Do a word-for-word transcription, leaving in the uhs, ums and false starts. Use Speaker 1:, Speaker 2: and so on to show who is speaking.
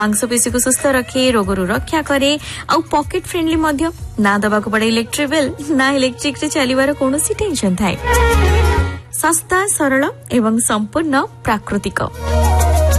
Speaker 1: मांसपेशी को सुस्थ रखे, रोगरू रक्षा करे आ पॉकेट फ्रेंडली मध्य ना दबाक पड़े इलेक्ट्रिक बिल ना इलेक्ट्रिक रे चलीबार कोनोसी टेंशन थाए। सस्ता सरल एवं संपूर्ण प्राकृतिक।